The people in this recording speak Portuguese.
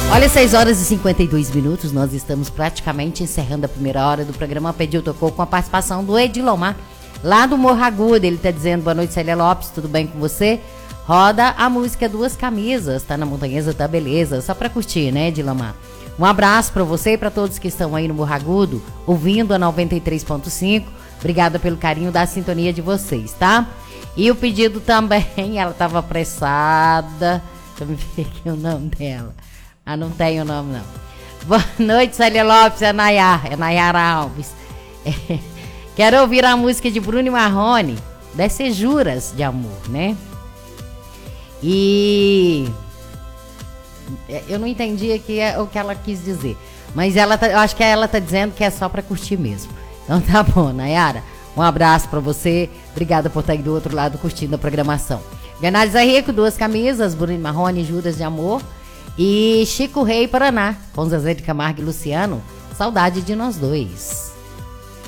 Olha, 6 horas e 52 minutos, nós estamos praticamente encerrando a primeira hora do programa Pediu Tocou com a participação do Edilomar, lá do Morro Agudo. Ele tá dizendo: boa noite, Célia Lopes, tudo bem com você? Roda a música Duas Camisas, tá na Montanhesa, tá beleza, só pra curtir, né, Edilomar? Um abraço pra você e pra todos que estão aí no Morro Agudo, ouvindo a 93.5. Obrigada pelo carinho da sintonia de vocês, tá? E o pedido também, ela tava apressada, deixa eu ver aqui o nome dela. Ah, não tem o nome, não. Boa noite, Célia Lopes, é Nayara Alves. Quero ouvir a música de Bruno e Marrone, deve ser Juras de Amor, né? E eu não entendi aqui o que ela quis dizer, mas eu acho que ela tá dizendo que é só pra curtir mesmo. Então tá bom, Nayara, um abraço pra você, obrigada por estar aí do outro lado curtindo a programação. Leonardo Zé Rico, Duas Camisas, Bruno e Marrone, Juras de Amor. E Chico Rei, Paraná, com Zezé de Camargo e Luciano, Saudade de Nós Dois.